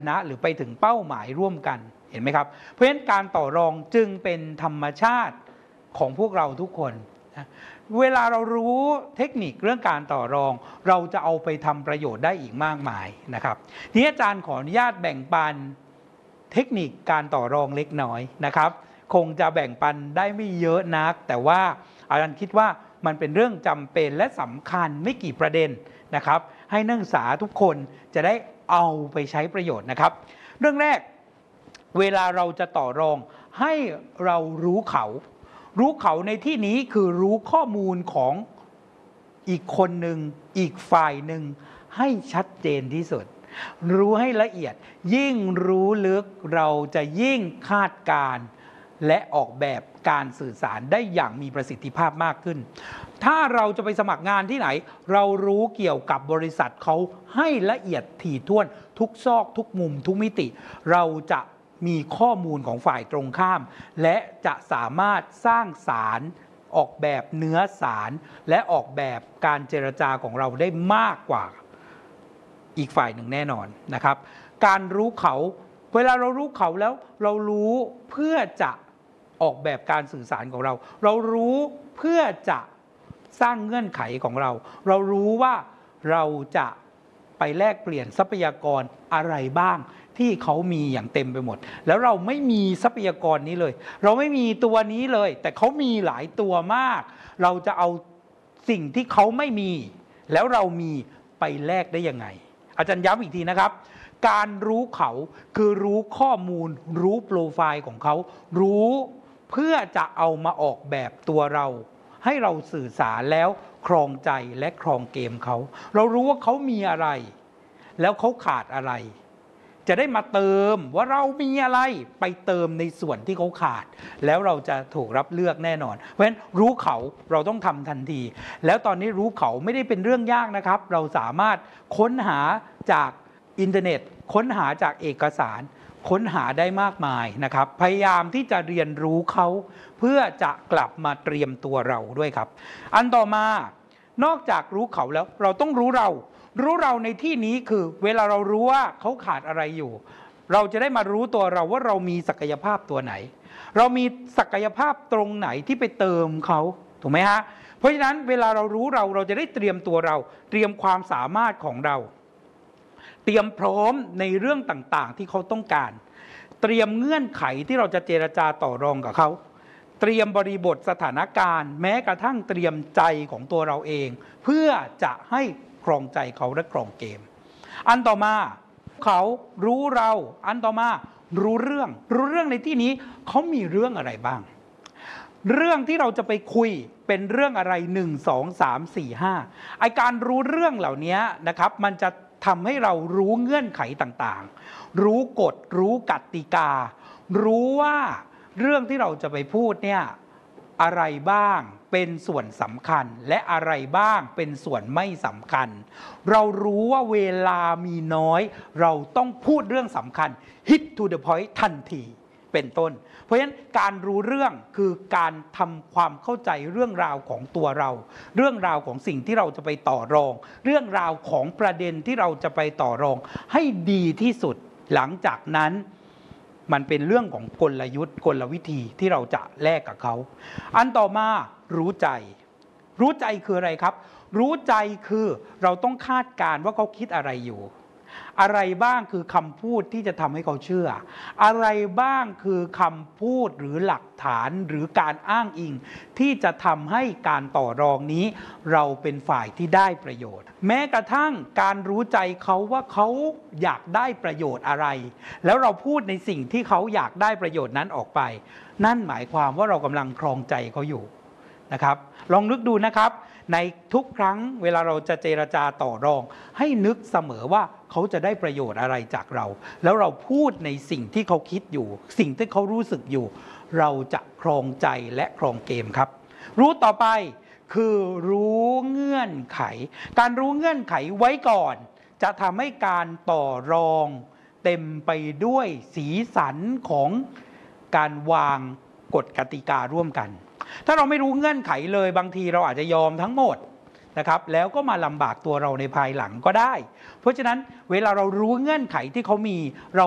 นะหรือไปถึงเป้าหมายร่วมกันเห็นไหมครับเพราะฉะนั้นการต่อรองจึงเป็นธรรมชาติของพวกเราทุกคนนะเวลาเรารู้เทคนิคเรื่องการต่อรองเราจะเอาไปทำประโยชน์ได้อีกมากมายนะครับทีนี้อาจารย์ขออนุญาตแบ่งปันเทคนิคการต่อรองเล็กน้อยนะครับคงจะแบ่งปันได้ไม่เยอะนักแต่ว่าอาจารย์คิดว่ามันเป็นเรื่องจำเป็นและสำคัญไม่กี่ประเด็นนะครับให้นักศึกษาทุกคนจะได้เอาไปใช้ประโยชน์นะครับเรื่องแรกเวลาเราจะต่อรองให้เรารู้เขาในที่นี้คือรู้ข้อมูลของอีกคนหนึ่งอีกฝ่ายหนึ่งให้ชัดเจนที่สุดรู้ให้ละเอียดยิ่งรู้ลึกเราจะยิ่งคาดการณ์และออกแบบการสื่อสารได้อย่างมีประสิทธิภาพมากขึ้นถ้าเราจะไปสมัครงานที่ไหนเรารู้เกี่ยวกับบริษัทเขาให้ละเอียดถี่ถ้วนทุกซอกทุกมุมทุกมิติเราจะมีข้อมูลของฝ่ายตรงข้ามและจะสามารถสร้างสารออกแบบเนื้อสารและออกแบบการเจรจาของเราได้มากกว่าอีกฝ่ายหนึ่งแน่นอนนะครับการรู้เขาเวลาเรารู้เขาแล้วเรารู้เพื่อจะออกแบบการสื่อสารของเราเรารู้เพื่อจะสร้างเงื่อนไขของเราเรารู้ว่าเราจะไปแลกเปลี่ยนทรัพยากรอะไรบ้างที่เขามีอย่างเต็มไปหมดแล้วเราไม่มีทรัพยากรนี้เลยเราไม่มีตัวนี้เลยแต่เขามีหลายตัวมากเราจะเอาสิ่งที่เขาไม่มีแล้วเรามีไปแลกได้ยังไงอาจารย์ย้ำอีกทีนะครับการรู้เขาคือรู้ข้อมูลรู้โปรไฟล์ของเขารู้เพื่อจะเอามาออกแบบตัวเราให้เราสื่อสารแล้วครองใจและครองเกมเขาเรารู้ว่าเขามีอะไรแล้วเขาขาดอะไรจะได้มาเติมว่าเรามีอะไรไปเติมในส่วนที่เขาขาดแล้วเราจะถูกรับเลือกแน่นอนเพราะฉะนั้นรู้เขาเราต้องทำทันทีแล้วตอนนี้รู้เขาไม่ได้เป็นเรื่องยากนะครับเราสามารถค้นหาจากอินเทอร์เน็ตค้นหาจากเอกสารค้นหาได้มากมายนะครับพยายามที่จะเรียนรู้เขาเพื่อจะกลับมาเตรียมตัวเราด้วยครับอันต่อมานอกจากรู้เขาแล้วเราต้องรู้เราในที่นี้คือเวลาเรารู้ว่าเขาขาดอะไรอยู่เราจะได้มารู้ตัวเราว่าเรามีศักยภาพตัวไหนเรามีศักยภาพตรงไหนที่ไปเติมเขาถูกไหมฮะเพราะฉะนั้นเวลาเรารู้เราจะได้เตรียมตัวเราเตรียมความสามารถของเราเตรียมพร้อมในเรื่องต่างๆที่เขาต้องการเตรียมเงื่อนไขที่เราจะเจรจาต่อรองกับเขาเตรียมบริบทสถานการณ์แม้กระทั่งเตรียมใจของตัวเราเองเพื่อจะให้ครองใจเขาและครองเกมอันต่อมาเขารู้เราอันต่อมารู้เรื่องในที่นี้เขามีเรื่องอะไรบ้างเรื่องที่เราจะไปคุยเป็นเรื่องอะไร1 2 3 4 5ไอการรู้เรื่องเหล่านี้นะครับมันจะทำให้เรารู้เงื่อนไขต่างๆรู้กฎรู้กติการู้ว่าเรื่องที่เราจะไปพูดเนี่ยอะไรบ้างเป็นส่วนสำคัญและอะไรบ้างเป็นส่วนไม่สำคัญเรารู้ว่าเวลามีน้อยเราต้องพูดเรื่องสำคัญ hit to the point ทันทีเป็นต้นเพราะฉะนั้นการรู้เรื่องคือการทำความเข้าใจเรื่องราวของตัวเราเรื่องราวของสิ่งที่เราจะไปต่อรองเรื่องราวของประเด็นที่เราจะไปต่อรองให้ดีที่สุดหลังจากนั้นมันเป็นเรื่องของกลยุทธ์กลวิธีที่เราจะแลกกับเขาอันต่อมารู้ใจคืออะไรครับรู้ใจคือเราต้องคาดการณ์ว่าเขาคิดอะไรอยู่อะไรบ้างคือคำพูดที่จะทำให้เขาเชื่ออะไรบ้างคือคำพูดหรือหลักฐานหรือการอ้างอิงที่จะทำให้การต่อรองนี้เราเป็นฝ่ายที่ได้ประโยชน์แม้กระทั่งการรู้ใจเขาว่าเขาอยากได้ประโยชน์อะไรแล้วเราพูดในสิ่งที่เขาอยากได้ประโยชน์นั้นออกไปนั่นหมายความว่าเรากำลังครองใจเขาอยู่นะครับลองนึกดูนะครับในทุกครั้งเวลาเราจะเจรจาต่อรองให้นึกเสมอว่าเขาจะได้ประโยชน์อะไรจากเราแล้วเราพูดในสิ่งที่เขาคิดอยู่สิ่งที่เขารู้สึกอยู่เราจะครองใจและครองเกมครับรู้ต่อไปคือรู้เงื่อนไขการรู้เงื่อนไขไว้ก่อนจะทำให้การต่อรองเต็มไปด้วยสีสันของการวางกฎกติการ่วมกันถ้าเราไม่รู้เงื่อนไขเลยบางทีเราอาจจะยอมทั้งหมดนะครับแล้วก็มาลำบากตัวเราในภายหลังก็ได้เพราะฉะนั้นเวลาเรารู้เงื่อนไขที่เขามีเรา